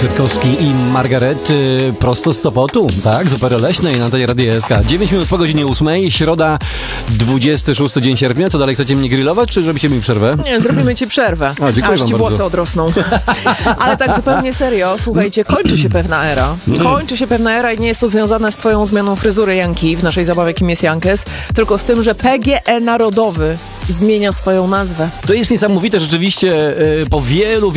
Kwiatkowski i Margaret prosto z Sopotu, tak? Z Opery Leśnej na antenie Radia SK. 9 minut po godzinie 8, środa, 26 dzień sierpnia. Co dalej, chcecie mnie grillować, czy zrobicie mi przerwę? Nie, zrobimy ci przerwę. Dziękuję aż ci włosy odrosną. Ale tak zupełnie serio, słuchajcie, kończy się pewna era. Kończy się pewna era i nie jest to związane z twoją zmianą fryzury, Janki, w naszej zabawie Kim jest Jankes, tylko z tym, że PGE Narodowy zmienia swoją nazwę. To jest niesamowite rzeczywiście, po wielu